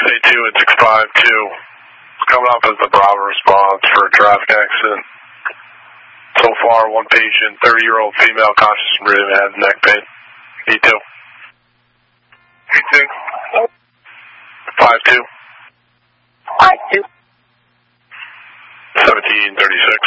682 and 652. Coming up as the Bravo response for a traffic accident. So far, one patient, 30-year-old female, conscious and breathing, has neck pain. E2. E2. 52. 52. 1736.